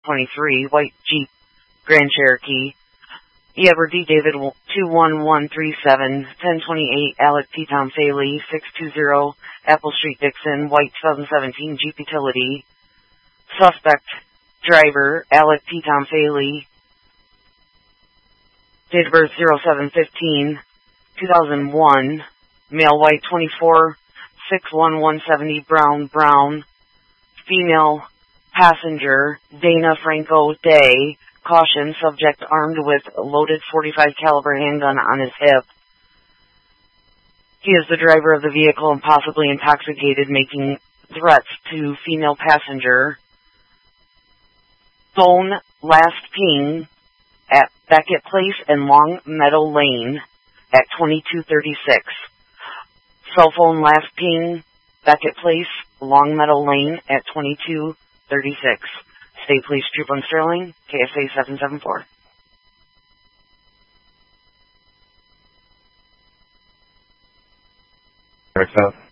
2023 white Jeep Grand Cherokee. Eber D. David 21137, 1028 Alec P. Tom Faley, 620 Apple Street, Dixon, white 2017 Jeep Utility. Suspect driver Alec P. Tom Faley. Date of birth 07/15/2001. Male white 24, 6'1", 170, brown. Female passenger Dana Franco Day. Caution, subject armed with a loaded .45 caliber handgun on his hip. He is the driver of the vehicle and possibly intoxicated, making threats to female passenger. Phone last ping at Beckett Place and Long Meadow Lane at 2236. Cell phone last ping, Beckett Place, Long Meadow Lane at 2236. State Police Trooper on Sterling, KSA 774. Correct,